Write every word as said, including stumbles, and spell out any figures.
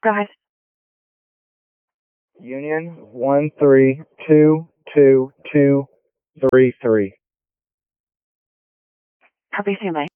Go ahead. Union one three two two two three three. Copy, stand by.